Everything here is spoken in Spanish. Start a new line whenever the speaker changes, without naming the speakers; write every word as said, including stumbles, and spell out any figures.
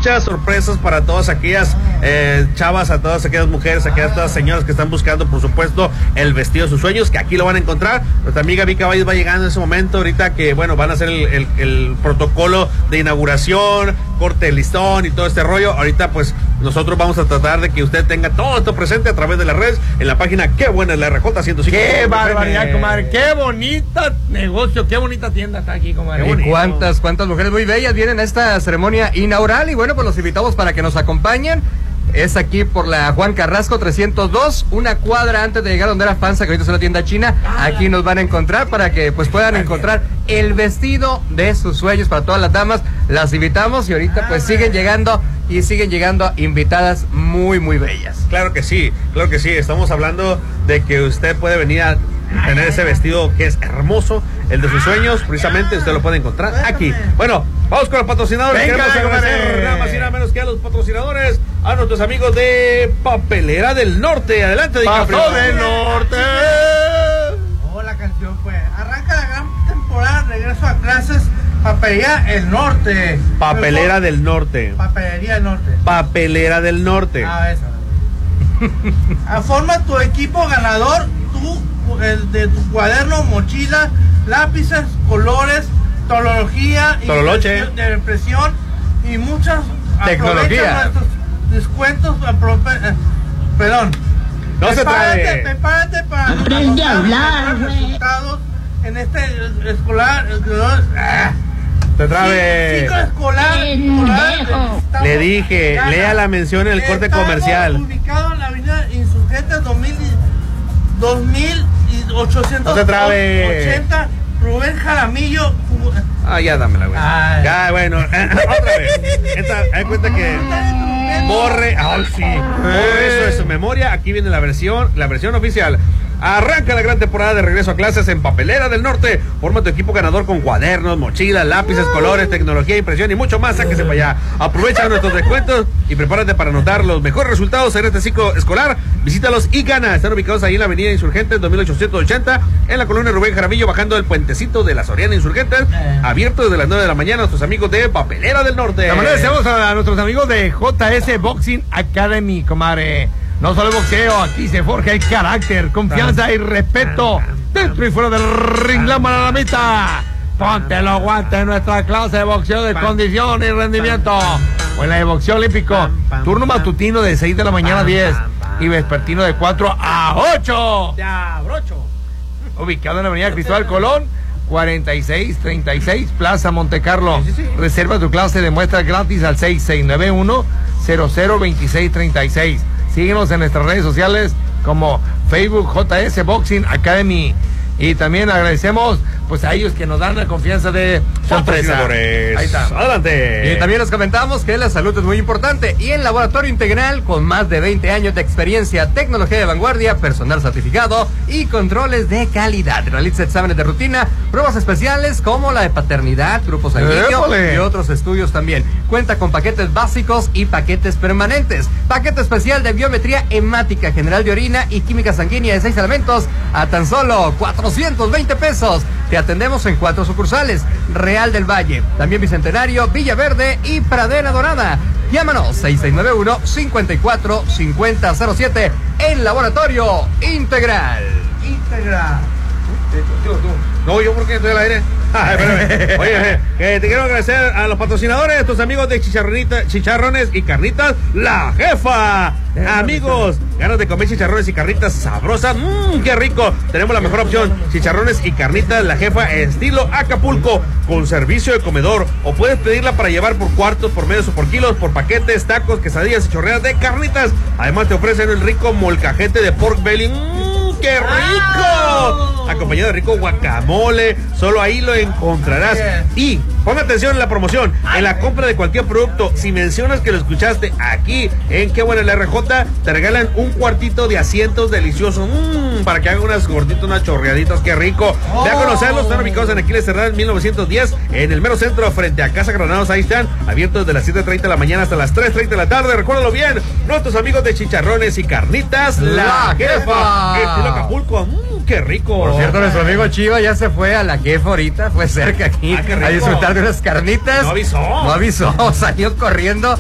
muchas sorpresas para todas aquellas eh, chavas, a todas aquellas mujeres, a aquellas todas señoras que están buscando, por supuesto, el vestido de sus sueños, que aquí lo van a encontrar. Nuestra amiga Vika Valles va llegando en ese momento, ahorita que, bueno, van a hacer el, el, el protocolo de inauguración, corte de listón y todo este rollo. Ahorita, pues, nosotros vamos a tratar de que usted tenga todo esto presente a través de las redes, en la página Qué Buena es la R J ciento cinco.
¡Qué barbaridad, comadre! ¡Qué bonita negocio! ¡Qué bonita tienda está aquí, comadre!
Y cuántas, cuántas mujeres muy bellas vienen a esta ceremonia inaugural. Y bueno, pues los invitamos para que nos acompañen. Es aquí por la Juan Carrasco trescientos dos, una cuadra antes de llegar donde era Fanza, que ahorita es una tienda china. Aquí nos van a encontrar para que pues puedan encontrar el vestido de sus sueños para todas las damas. Las invitamos y ahorita pues siguen llegando y siguen llegando invitadas muy, muy bellas.
Claro que sí, claro que sí. Estamos hablando de que usted puede venir a tener ese vestido que es hermoso, el de sus sueños, precisamente usted lo puede encontrar aquí. Bueno, vamos con los patrocinadores.
Venga,
Queremos agradecer nada más y nada menos que a los patrocinadores, a nuestros amigos de Papelera del Norte. Adelante, DiCaprio.
¡Paso del Norte!
Oh, la canción pues. Arranca la gran temporada, regreso a clases, Papelería El Norte.
Papelera del Norte.
Papelería del Norte.
Papelera del Norte.
Ah, eso. Forma tu equipo ganador, tú, el de tu cuaderno, mochila, lápices, colores, tolología,
Tololoche.
impresión, de impresión y muchas
Tecnología.
nuestros descuentos, eh, perdón.
No se
prepárate,
trae.
prepárate para
Aprende a hablar,
los
güey.
resultados en este escolar. Ah.
Te trabe.
Ciclo escolar, escolar,
Pendejo.
estamos-
Le dije,
Gana.
lea la mención en el corte
Estamos
comercial.
ubicado en la avenida Insurgentes dos mil, dos mil ochocientos
No se trabe.
ochenta, Rubén Jaramillo.
Ah, ya dámela, güey.
Ay.
Ya, bueno, otra vez. Esta, hay cuenta que borre, ay, sí, borre eso de su memoria. Aquí viene la versión, la versión oficial. Arranca la gran temporada de regreso a clases en Papelera del Norte. Forma tu equipo ganador con cuadernos, mochilas, lápices, colores, tecnología, impresión y mucho más. Sáquese para allá. Aprovecha nuestros descuentos y prepárate para anotar los mejores resultados en este ciclo escolar. Visítalos y gana. Están ubicados ahí en la avenida Insurgentes dos mil ochocientos ochenta, en la colonia Rubén Jaramillo, bajando el puentecito de la Soriana Insurgentes. Abierto desde las nueve de la mañana. Nuestros amigos de Papelera del Norte.
También agradecemos a nuestros amigos de J S Boxing Academy, comadre. No solo el boxeo, aquí se forja el carácter, confianza y respeto dentro y fuera del ring. La mano a la mitad. Ponte los guantes en nuestra clase de boxeo de condición y rendimiento. O en la de boxeo olímpico. Turno matutino de seis de la mañana a diez y vespertino de cuatro a ocho.
Ya, brocho.
Ubicado en la avenida Cristóbal Colón, cuarenta y seis treinta y seis, Plaza Montecarlo.
Sí, sí, sí.
Reserva tu clase de muestras gratis al seis seis nueve uno, cero cero dos seis tres seis. Síguenos en nuestras redes sociales como Facebook J S Boxing Academy. Y también agradecemos pues a ellos que nos dan la confianza de sorpresa.
Patrocinadores.
Ahí está.
Adelante.
Y también les comentamos que la salud es muy importante y en Laboratorio Integral, con más de veinte años de experiencia, tecnología de vanguardia, personal certificado y controles de calidad. Realiza exámenes de rutina, pruebas especiales como la de paternidad, grupo sanguíneo
¡Épale!
y otros estudios también. Cuenta con paquetes básicos y paquetes permanentes. Paquete especial de biometría hemática, general de orina y química sanguínea de seis elementos a tan solo cuatrocientos veinte pesos. Te atendemos en cuatro sucursales: Real del Valle, también Bicentenario, Villaverde y Pradera Dorada. Llámanos seis seis nueve uno, cinco cuatro cinco cero cero siete en Laboratorio Integral.
Íntegra.
No, yo porque estoy al aire. Ah, espérame. Oye, que te quiero agradecer a los patrocinadores, tus amigos de chicharronita, chicharrones y carnitas, La Jefa. Amigos, ganas de comer chicharrones y carnitas sabrosas. Mmm, qué rico. Tenemos la mejor opción, chicharrones y carnitas La Jefa, estilo Acapulco, con servicio de comedor. O puedes pedirla para llevar por cuartos, por medios o por kilos, por paquetes, tacos, quesadillas y chorreas de carnitas. Además te ofrecen el rico molcajete de pork belly. Mmm, ¡qué rico! Acompañado de rico guacamole. Solo ahí lo encontrarás. Y pon atención en la promoción. En la compra de cualquier producto, si mencionas que lo escuchaste aquí en Qué Buena la R J, te regalan un cuartito de asientos deliciosos. Mmm, para que hagan unas gorditas, unas chorreaditas. ¡Qué rico! Ve a conocerlos. Están ubicados en Aquiles Cerrada en mil novecientos diez, en el mero centro, frente a Casa Granados. Ahí están, abiertos desde las siete treinta de la mañana hasta las tres treinta de la tarde. Recuérdalo bien, nuestros amigos de chicharrones y carnitas La Jefa, estilo Acapulco. Mmm, ¡qué rico!
Por cierto, nuestro amigo Chiva ya se fue a La Jefa ahorita, fue cerca aquí,
Ah, qué rico.
a disfrutar de unas carnitas.
No avisó.
No avisó, salió corriendo.